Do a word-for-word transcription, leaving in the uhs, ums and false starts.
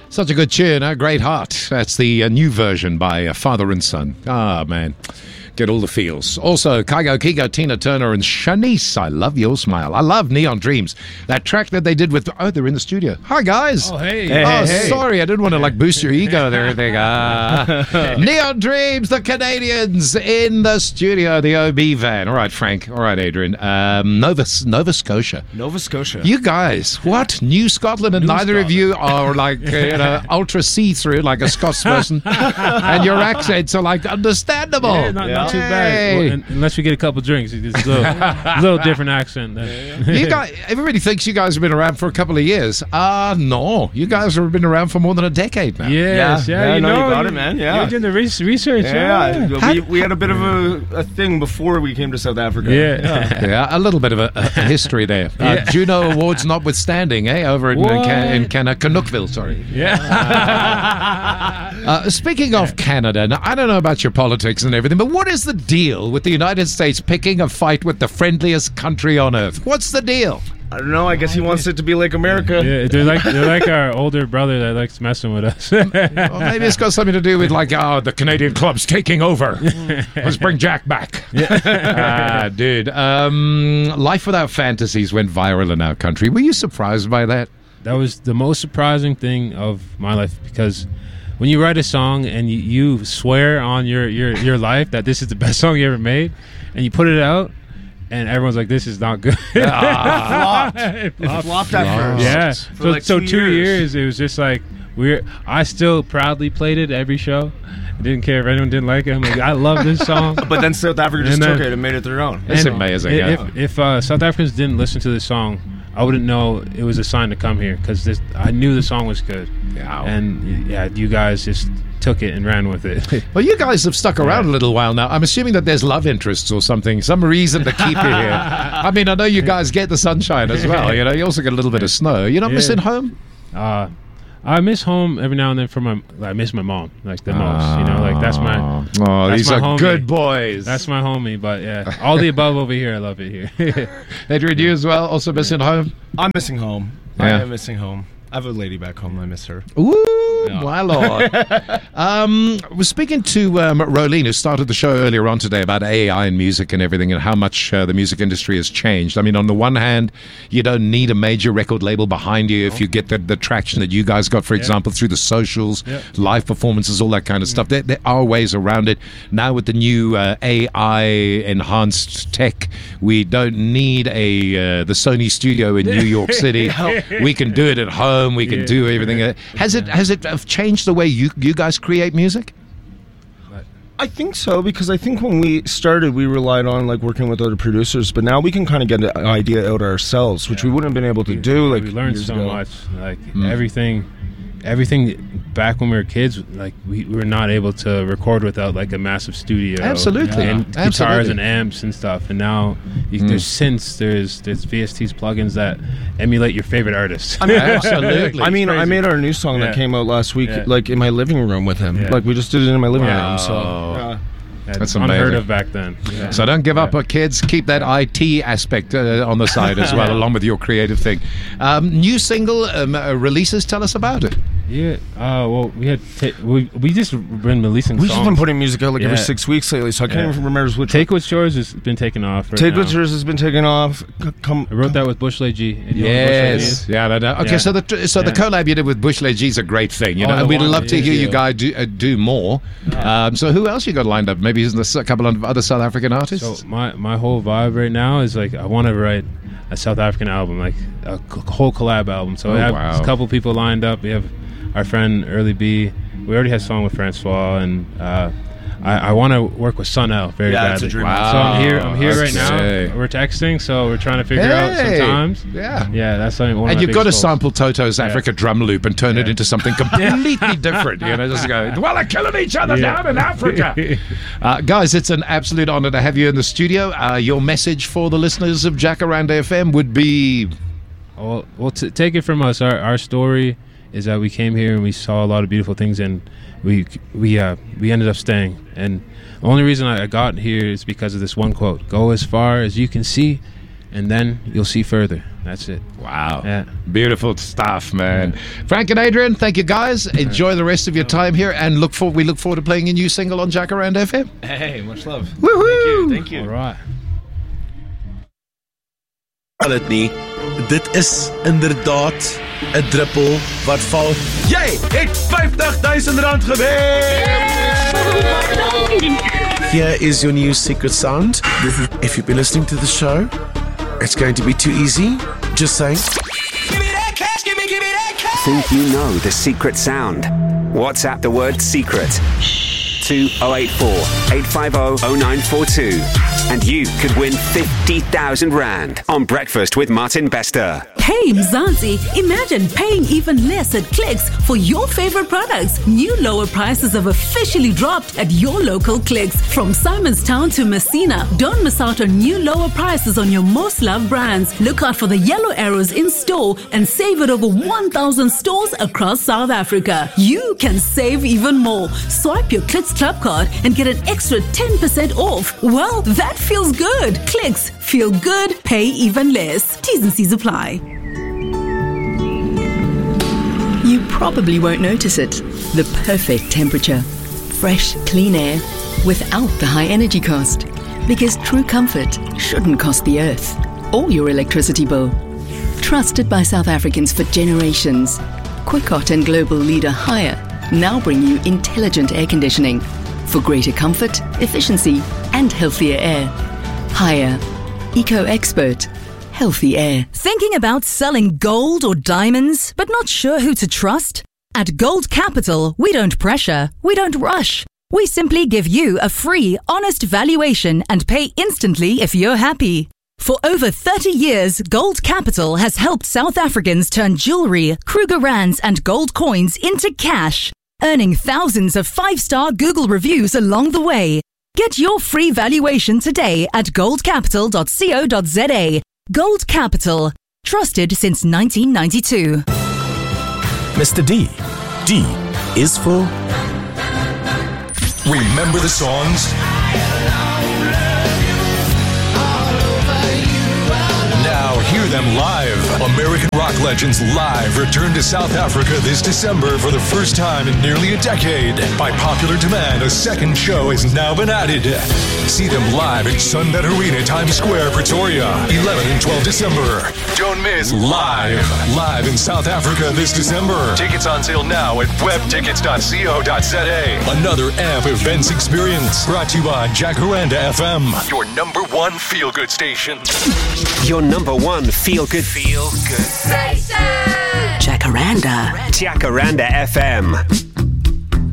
Such a good tune, huh? Great Heart. That's the uh, new version by uh, Father and Son. Ah, man. Get all the feels. Also, Kygo Kigo, Tina Turner, and Shanice. I love your smile. I love Neon Dreams. That track that they did with... Oh, they're in the studio. Hi, guys. Oh, hey. hey oh, hey, sorry. I didn't want to, like, boost your ego and everything. Uh, Neon Dreams, the Canadians in the studio, the O B van. All right, Frank. All right, Adrian. Um, Nova, Nova Scotia. Nova Scotia. You guys, what? New Scotland, and New neither Scotland. of you are, like, uh, you know, ultra see-through like a Scots person. And your accents are, like, understandable. Yeah, not, not too bad. Hey. Well, unless we get a couple drinks, it's a little, little different accent. You guys, everybody thinks you guys have been around for a couple of years. Ah, uh, no. You guys have been around for more than a decade now. Yes, yeah, yeah, yeah you no, know, you got it, man. Yeah, you're doing the re- research. Yeah, Yeah, we, we had a bit of a, a thing before we came to South Africa. yeah. yeah. Yeah, a little bit of a, a history there. Uh, Yeah. Juno Awards notwithstanding, eh? Over in, What? Can- in Canada, Canuckville, sorry. yeah. Uh, speaking of Canada, now, I don't know about your politics and everything, but what is the deal with the United States picking a fight with the friendliest country on earth? What's the deal? I don't know. I guess he wants it to be like America. Yeah, they're like they're like our older brother that likes messing with us. Well, maybe it's got something to do with, like, oh, the Canadian club's taking over. Let's bring Jack back. Ah, dude. Um, Life Without Fantasies went viral in our country. Were you surprised by that? That was the most surprising thing of my life, because when you write a song and you, you swear on your, your, your life that this is the best song you ever made, and you put it out, and everyone's like, this is not good. Ah. Flopped. It It flopped. flopped at first. Yeah. For So, like so two two years. years. it was just like, we're. I still proudly played it every show. I didn't care if anyone didn't like it. I'm like, I love this song. But then South Africa just And then- took it and made it their own. It's And amazing, i- yeah. If, if uh, South Africans didn't listen to this song, I wouldn't know it was a sign to come here, because I knew the song was good. Yeah. And yeah, you guys just took it and ran with it. Well, you guys have stuck around a little while now. I'm assuming that there's love interests or something, some reason to keep you here. I mean, I know you guys get the sunshine as well. You know, you also get a little bit of snow. You're not Yeah. missing home? Uh, I miss home every now and then for my. I miss my mom like the most. You know, like that's my. Oh, that's these my are homie. good boys. That's my homie. But yeah, all the above over here. I love it here. Adrian, you as well, also missing home? I'm missing home. I Yeah. am missing home. I have a lady back home. I miss her. Ooh, Yeah. my lord. um, I was speaking to um, Rolene, who started the show earlier on today, about A I and music and everything, and how much uh, the music industry has changed. I mean, on the one hand, you don't need a major record label behind you if you get the, the traction that you guys got, for example, through the socials, Yeah. live performances, all that kind of stuff. There, there are ways around it. Now with the new uh, A I-enhanced tech, we don't need a uh, the Sony studio in New York City. We can do it at home. We can Yeah. do everything. Uh, Has it has it uh, changed the way you you guys create music? I think so, because I think when we started, we relied on like working with other producers, but now we can kind of get an idea out ourselves, which we wouldn't have been able to do. Like we learned years so ago. much. Like everything, everything back when we were kids. Like we, we were not able to record without like a massive studio. Absolutely. And Yeah. guitars Absolutely. and amps and stuff. And now you, there's synths, there's there's V S T's plugins that emulate your favorite artists. I mean, Absolutely. I mean, I crazy. made our new song Yeah. that came out last week, Yeah. like in my living room with him. Yeah. Like we just did it in my living Wow. room. So yeah. That's unheard amazing. of back then. Yeah. So don't give up, uh, kids. Keep that I T aspect uh, on the side as well, along with your creative thing. Um, new single um, uh, releases. Tell us about it. Yeah. Uh, well, we had ta- we we just been releasing We've songs. just been putting music out like every Yeah. six weeks lately, so I can't Yeah. even remember which. Take What's Yours has been taken off. Right Take now. What's Yours has been taken off. C- Come, I wrote that with Bush Leigh G. And you know who Bush Leigh G is? Yeah. No, no. Okay. Yeah. So the so the Yeah. collab you did with Bush Leigh G is a great thing. You know, Oh, and the we'd one- love to yeah, hear you yeah. guys do, uh, do more. Um, so who else you got lined up? Maybe there's a couple of other South African artists. So my my whole vibe right now is like I want to write a South African album, like a c- whole collab album. So Oh, I have wow. a couple people lined up. We have our friend Early B. We already had a song with Francois, and uh, I, I want to work with Sun L very Yeah, badly. it's a dream. Wow. So I'm here. I'm here right Okay. now. We're texting, so we're trying to figure out Hey. sometimes. Yeah. Yeah, that's something. One of And my you've got to biggest goals. sample Toto's Africa drum loop and turn it Yeah. into something completely different. You know, just go, well, they're killing each other Yeah. down in Africa. uh, guys, it's an absolute honor to have you in the studio. Uh, your message for the listeners of Jacaranda F M would be... Well, well t- take it from us. Our our story is that we came here and we saw a lot of beautiful things, and we we uh, we ended up staying. And the only reason I got here is because of this one quote: "Go as far as you can see, and then you'll see further. That's it. Wow. Yeah. Beautiful stuff, man. Yeah. Frank and Adrian, thank you guys. Enjoy the rest of your time here, and look for we look forward to playing your new single on Jacaranda F M. Hey, much love. Woohoo! Thank you. Thank you. All right. Kan dit nie. Dit is inderdaad 'n druppel wat val. Jy het fifty thousand rand gewen. Here is your new secret sound. If you've been listening to the show, it's going to be too easy. Just saying. Give me that cash, give me, give me that cash. Think you know the secret sound? WhatsApp the word secret to oh eight four, eight five oh, oh nine four two and you could win fifty thousand rand on Breakfast with Martin Bester. Hey Mzansi, imagine paying even less at Clicks for your favorite products. New lower prices have officially dropped at your local Clicks. From Simonstown to Messina, don't miss out on new lower prices on your most loved brands. Look out for the yellow arrows in store and save at over one thousand stores across South Africa. You can save even more. Swipe your Clicks Club card and get an extra ten percent off. Well, that feels good. Clicks, feel good, pay even less. T's and C's apply. You probably won't notice it. The perfect temperature. Fresh, clean air without the high energy cost. Because true comfort shouldn't cost the earth or your electricity bill. Trusted by South Africans for generations, Quicot and global leader Haier now bring you intelligent air conditioning for greater comfort, efficiency and healthier air. Haier, eco-expert, healthy air. Thinking about selling gold or diamonds, but not sure who to trust? At Gold Capital, we don't pressure, we don't rush. We simply give you a free, honest valuation and pay instantly if you're happy. For over thirty years, Gold Capital has helped South Africans turn jewelry, Kruger Rands and gold coins into cash, earning thousands of five-star Google reviews along the way. Get your free valuation today at gold capital dot co dot za. Gold Capital, trusted since nineteen ninety-two. Mister D. D is for... Remember the songs? Now hear them live. American rock legends live return to South Africa this December for the first time in nearly a decade. By popular demand, a second show has now been added. See them live at Sunbet Arena, Times Square, Pretoria, eleventh and twelfth December. Don't miss Live. Live in South Africa this December. Tickets on sale now at web tickets dot co dot za. Another A M P Events experience brought to you by Jacaranda F M, your number one feel-good station. Your number one feel-good feel good Station. Jacaranda. Jacaranda F M.